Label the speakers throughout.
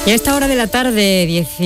Speaker 1: Y a esta hora de la tarde,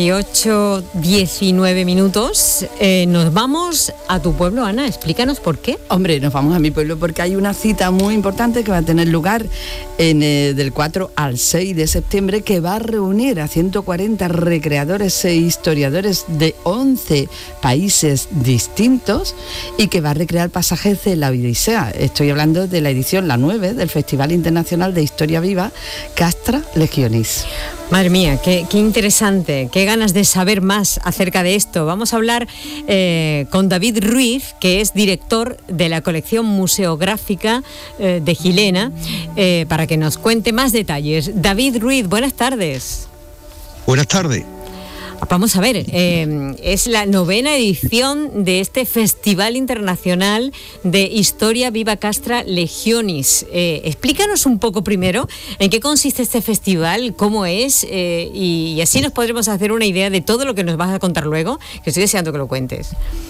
Speaker 1: 18:19 minutos, nos vamos a tu pueblo, Ana. Explícanos por qué.
Speaker 2: Hombre, nos vamos a mi pueblo porque hay una cita muy importante que va a tener lugar del 4 al 6 de septiembre, que va a reunir a 140 recreadores e historiadores de 11 países distintos y que va a recrear pasajes de la Odisea. Estoy hablando de la edición, la 9, del Festival Internacional de Historia Viva Castra Legionis.
Speaker 1: Madre mía, qué interesante, qué ganas de saber más acerca de esto. Vamos a hablar con David Ruiz, que es director de la colección museográfica de Gilena, para que nos cuente más detalles. David Ruiz, buenas tardes.
Speaker 3: Buenas tardes.
Speaker 1: Vamos a ver, es la 9ª edición de este Festival Internacional de Historia Viva Castra Legionis. Explícanos un poco primero en qué consiste este festival, cómo es, y así nos podremos hacer una idea de todo lo que nos vas a contar luego, que estoy deseando que lo cuentes.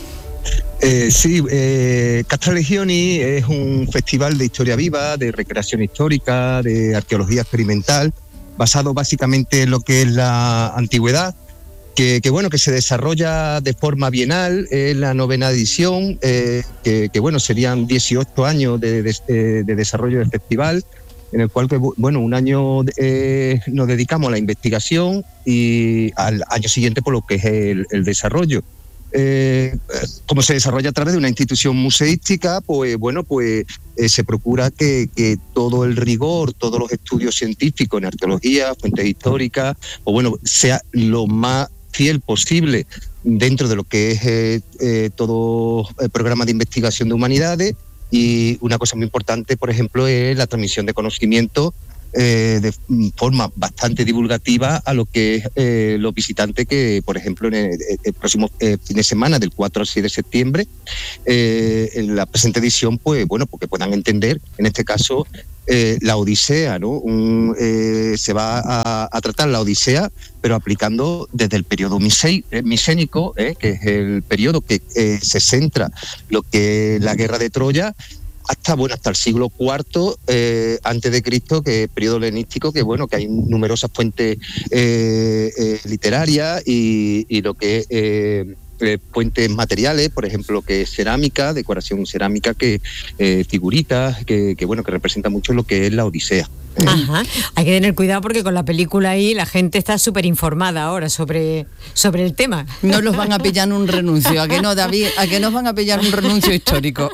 Speaker 3: Castra Legionis es un festival de historia viva, de recreación histórica, de arqueología experimental, basado básicamente en lo que es la antigüedad, que se desarrolla de forma bienal. Es la 9ª edición, serían 18 años de desarrollo del festival, en el cual un año nos dedicamos a la investigación y al año siguiente por lo que es el desarrollo. Como se desarrolla a través de una institución museística, se procura que todo el rigor, todos los estudios científicos en arqueología, fuentes históricas, sea lo más fiel posible dentro de lo que es todo el programa de investigación de humanidades. Y una cosa muy importante, por ejemplo, es la transmisión de conocimiento de forma bastante divulgativa a lo que es los visitantes que, por ejemplo, en el próximo fin de semana, del 4 al 6 de septiembre, en la presente edición, porque puedan entender, en este caso, la Odisea, ¿no? Se va a tratar la Odisea, pero aplicando desde el periodo micénico, que es el periodo que se centra lo que es la guerra de Troya, hasta el siglo IV antes de Cristo, que es periodo helenístico, que hay numerosas fuentes literarias y lo que es fuentes materiales, por ejemplo, que es cerámica, decoración cerámica, figuritas, que representa mucho lo que es la Odisea.
Speaker 1: Ajá. Hay que tener cuidado porque con la película ahí la gente está súper informada ahora sobre el tema.
Speaker 2: No los van a pillar en un renuncio, ¿a que no, David? ¿A que nos van a pillar un renuncio histórico?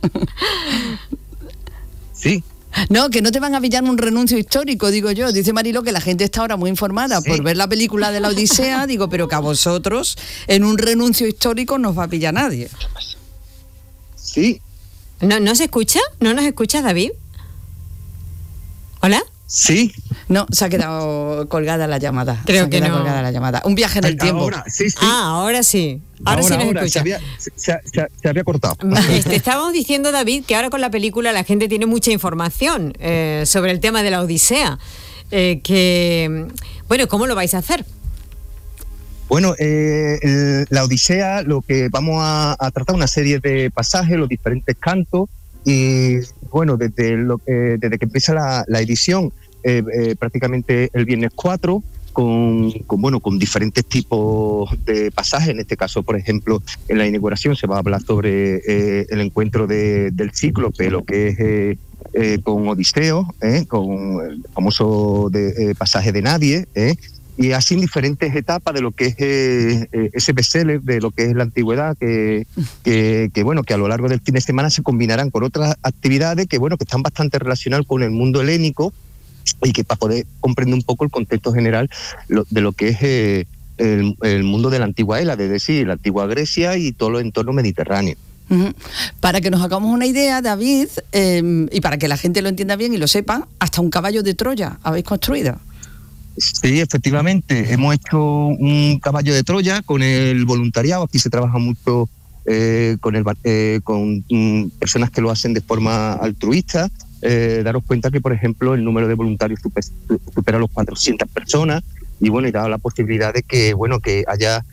Speaker 3: Sí.
Speaker 2: No, que no te van a pillar un renuncio histórico, digo yo. Dice Marilo que la gente está ahora muy informada por ver la película de la Odisea, digo, pero que a vosotros en un renuncio histórico no os va a pillar nadie.
Speaker 3: Sí.
Speaker 1: ¿No se escucha? ¿No nos escuchas, David? ¿Hola?
Speaker 3: Sí.
Speaker 2: No, se ha quedado colgada la llamada.
Speaker 1: Creo que no.
Speaker 2: Colgada la llamada. Un viaje en el tiempo.
Speaker 3: Ahora, sí.
Speaker 1: Ahora sí. Ahora sí nos escucha.
Speaker 3: Se había cortado.
Speaker 1: Te estábamos diciendo, David, que ahora con la película la gente tiene mucha información sobre el tema de la Odisea. ¿Cómo lo vais a hacer?
Speaker 3: La Odisea, lo que vamos a tratar una serie de pasajes, los diferentes cantos, y desde que empieza la edición, prácticamente el viernes 4, con diferentes tipos de pasajes. En este caso, por ejemplo, en la inauguración se va a hablar sobre el encuentro del Cíclope, lo que es con Odiseo, con el famoso pasaje de Nadie, y así en diferentes etapas de lo que es ese bestseller, de lo que es la antigüedad, que a lo largo del fin de semana se combinarán con otras actividades que están bastante relacionadas con el mundo helénico, y que para poder comprender un poco el contexto general de lo que es el mundo de la antigua Hela, es decir, la antigua Grecia y todo el entorno mediterráneo.
Speaker 2: Uh-huh. Para que nos hagamos una idea, David, y para que la gente lo entienda bien y lo sepa, hasta un caballo de Troya habéis construido.
Speaker 3: Sí, efectivamente, hemos hecho un caballo de Troya con el voluntariado. Aquí se trabaja mucho con personas que lo hacen de forma altruista. Daros cuenta que, por ejemplo, el número de voluntarios supera los 400 personas, y dado la posibilidad de que haya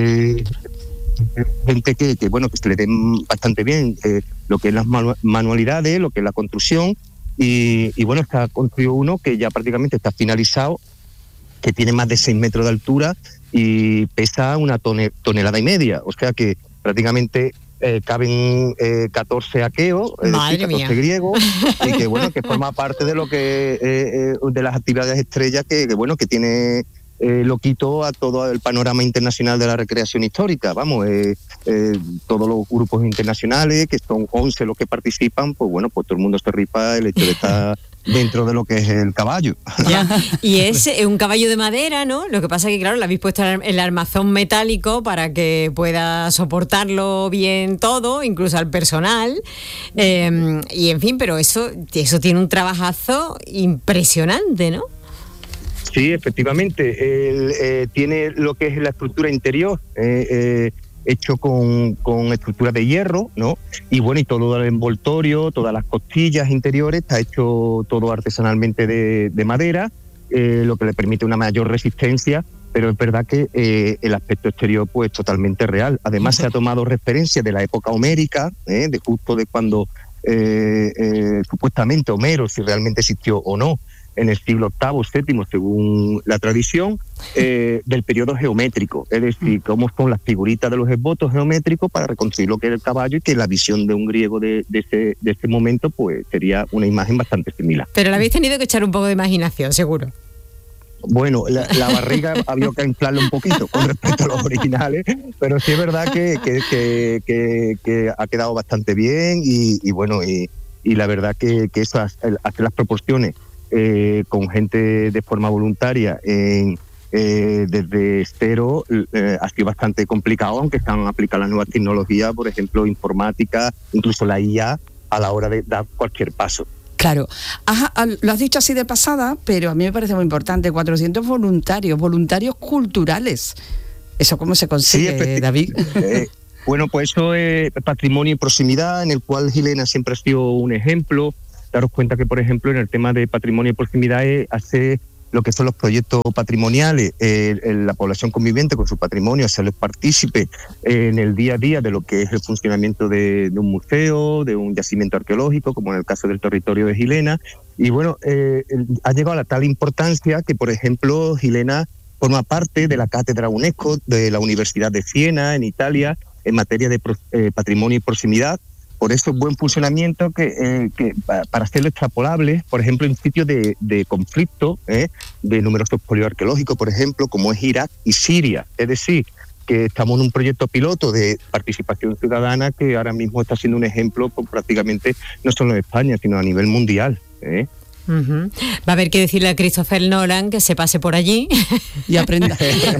Speaker 3: gente que se le den bastante bien lo que es las manualidades, lo que es la construcción, y está construido uno que ya prácticamente está finalizado, que tiene más de 6 metros de altura y pesa 1,5 toneladas. O sea que prácticamente caben 14 aqueos, es decir, 14 griegos, y que bueno, que forma parte de lo que de las actividades estrellas que tiene Loquito a todo el panorama internacional de la recreación histórica. Vamos, todos los grupos internacionales, que son 11 los que participan, pues bueno, pues todo el mundo se rifa el hecho de estar dentro de lo que es el caballo.
Speaker 1: Ya. Y es un caballo de madera, ¿no? Lo que pasa es que, claro, le habéis puesto el armazón metálico para que pueda soportarlo bien todo, incluso al personal. Y en fin, pero eso tiene un trabajazo impresionante, ¿no?
Speaker 3: Sí, efectivamente. Tiene lo que es la estructura interior, hecho con estructura de hierro, ¿no? Y bueno, y todo el envoltorio, todas las costillas interiores, está hecho todo artesanalmente de madera, lo que le permite una mayor resistencia, pero es verdad que el aspecto exterior pues totalmente real. Además se ha tomado referencia de la época homérica, de justo de cuando supuestamente Homero, si realmente existió o no, en el siglo VIII, VII, según la tradición, del periodo geométrico, es decir, cómo son las figuritas de los esbotos geométricos para reconstruir lo que es el caballo, y que la visión de un griego de ese momento pues sería una imagen bastante similar.
Speaker 1: Pero le habéis tenido que echar un poco de imaginación, seguro.
Speaker 3: Bueno, la barriga había que inflarla un poquito con respecto a los originales, pero sí es verdad que ha quedado bastante bien y bueno, y la verdad que eso hace las proporciones con gente de forma voluntaria desde cero ha sido bastante complicado, aunque están aplicadas las nuevas tecnologías, por ejemplo, informática, incluso la IA, a la hora de dar cualquier paso.
Speaker 2: Claro. Lo has dicho así de pasada, pero a mí me parece muy importante, 400 voluntarios culturales. ¿Eso cómo se consigue, David?
Speaker 3: Bueno, pues eso es patrimonio y proximidad, en el cual Gilena siempre ha sido un ejemplo. Daros cuenta que, por ejemplo, en el tema de patrimonio y proximidad hace lo que son los proyectos patrimoniales, la población conviviente con su patrimonio, hacerles partícipe en el día a día de lo que es el funcionamiento de un museo, de un yacimiento arqueológico, como en el caso del territorio de Gilena. Y bueno, ha llegado a la tal importancia que, por ejemplo, Gilena forma parte de la cátedra UNESCO de la Universidad de Siena, en Italia, en materia de patrimonio y proximidad. Por eso buen funcionamiento que para hacerlo extrapolable, por ejemplo, en sitios de conflicto, de numerosos polios arqueológicos, por ejemplo, como es Irak y Siria. Es decir, que estamos en un proyecto piloto de participación ciudadana que ahora mismo está siendo un ejemplo prácticamente no solo en España, sino a nivel mundial.
Speaker 1: Uh-huh. Va a haber que decirle a Christopher Nolan que se pase por allí
Speaker 2: y aprenda.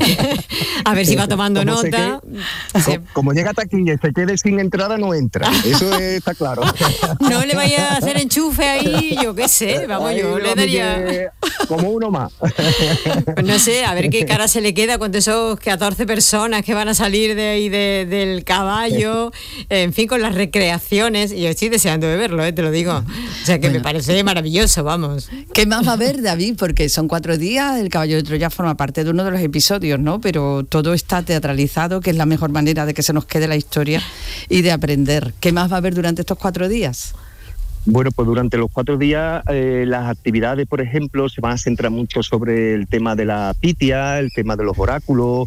Speaker 1: A ver si va tomando nota.
Speaker 3: Como llega a taquilla y se quede sin entrada, no entra. Eso está claro.
Speaker 1: No le vaya a hacer enchufe ahí, yo qué sé. Vamos, ahí yo le daría
Speaker 3: como uno más.
Speaker 1: No sé, a ver qué cara se le queda con esos 14 personas que van a salir de ahí del caballo. En fin, con las recreaciones. Y yo estoy deseando de verlo, te lo digo. O sea que me parece maravilloso, vamos.
Speaker 2: ¿Qué más va a haber, David? Porque son 4 días, el Caballo de Troya forma parte de uno de los episodios, ¿no? Pero todo está teatralizado, que es la mejor manera de que se nos quede la historia y de aprender. ¿Qué más va a haber durante estos 4 días?
Speaker 3: Bueno, pues durante los 4 días las actividades, por ejemplo, se van a centrar mucho sobre el tema de la pitia, el tema de los oráculos,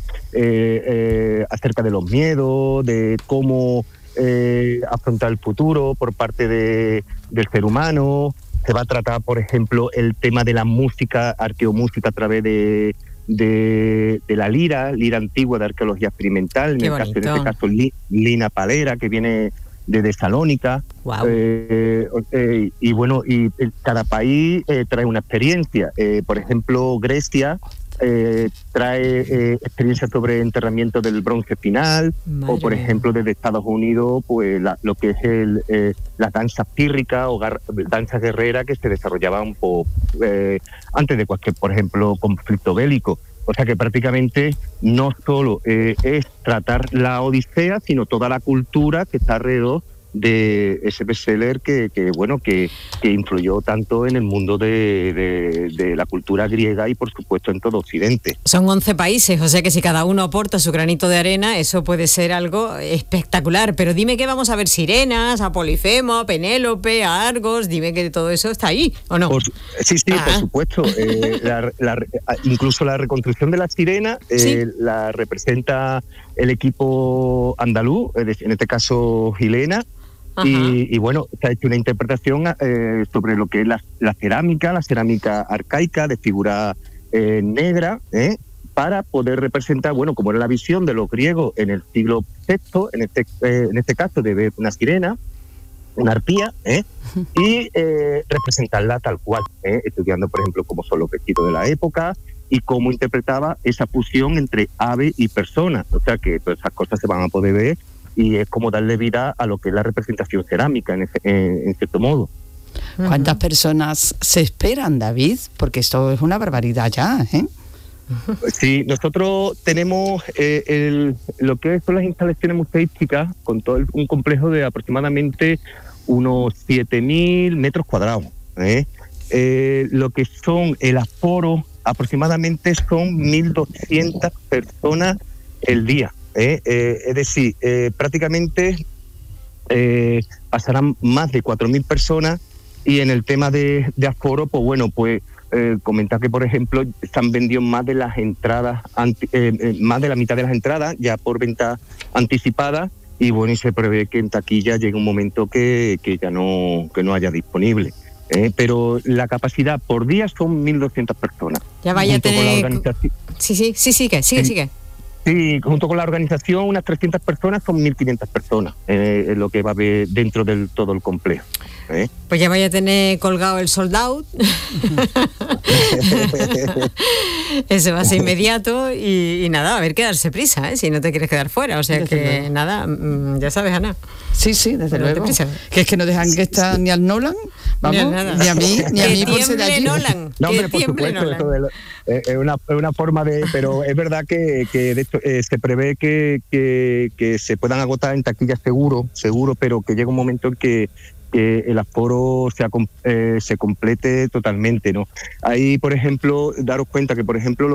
Speaker 3: acerca de los miedos, de cómo afrontar el futuro por parte del ser humano. Se va a tratar, por ejemplo, el tema de la música, arqueomúsica a través de la lira antigua de arqueología experimental, en este caso Lina Palera, que viene de Tesalónica.
Speaker 1: Wow.
Speaker 3: Y bueno, y cada país trae una experiencia. Por ejemplo, Grecia trae experiencias sobre enterramiento del bronce final. Madre o por ejemplo desde Estados Unidos pues lo que es las danzas pírricas o danzas guerreras que se desarrollaban antes de cualquier, por ejemplo, conflicto bélico. O sea que prácticamente no solo es tratar la Odisea, sino toda la cultura que está alrededor de ese bestseller que influyó tanto en el mundo de la cultura griega y por supuesto en todo Occidente.
Speaker 1: Son 11 países, o sea que si cada uno aporta su granito de arena, eso puede ser algo espectacular. Pero dime que vamos a ver sirenas, a Polifemo, a Penélope, a Argos, dime que todo eso está ahí, ¿o no?
Speaker 3: Sí, por supuesto. Incluso la reconstrucción de la sirena
Speaker 1: ¿Sí?
Speaker 3: la representa el equipo andaluz, en este caso Gilena. Y bueno, se ha hecho una interpretación sobre lo que es la cerámica arcaica de figura negra, para poder representar, bueno, como era la visión de los griegos en el siglo VI, en este caso de ver una sirena, una arpía, y representarla tal cual, estudiando, por ejemplo, cómo son los vestidos de la época y cómo interpretaba esa fusión entre ave y persona. O sea que todas esas cosas se van a poder ver y es como darle vida a lo que es la representación cerámica, en cierto modo.
Speaker 2: ¿Cuántas personas se esperan, David? Porque esto es una barbaridad ya, ¿eh?
Speaker 3: Sí, nosotros tenemos lo que son las instalaciones museísticas con todo un complejo de aproximadamente unos 7.000 metros cuadrados. Lo que son el aforo aproximadamente son 1.200 personas el día. Es decir, prácticamente pasarán más de 4.000 personas y en el tema de aforo, pues bueno, comentar que, por ejemplo, se han vendido más de las entradas, más de la mitad de las entradas ya por venta anticipada y bueno, y se prevé que en taquilla llegue un momento que ya no haya disponible. Pero la capacidad por día son 1.200 personas.
Speaker 1: Ya vaya a tener... Sí, sigue.
Speaker 3: Sí, junto con la organización, unas 300 personas, son 1.500 personas, es lo que va a haber dentro del todo el complejo.
Speaker 1: Pues ya vaya a tener colgado el sold out. Eso va a ser inmediato y nada, a ver, que darse prisa, si no te quieres quedar fuera. O sea desde que luego. Nada, ya sabes, Ana.
Speaker 2: Sí, desde luego. Que es que no dejan que está ni al Nolan, vamos, ni a mí por ser de allí.
Speaker 1: Nolan.
Speaker 3: No, hombre, por supuesto, es una forma de... Pero es verdad que de hecho, se prevé que se puedan agotar en taquillas seguro, pero que llega un momento en que el aforo se complete totalmente, ¿no? Ahí, por ejemplo, daros cuenta que, por ejemplo,